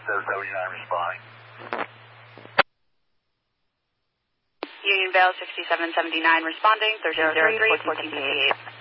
79 responding. Union Vale 6779 responding, 303 1458.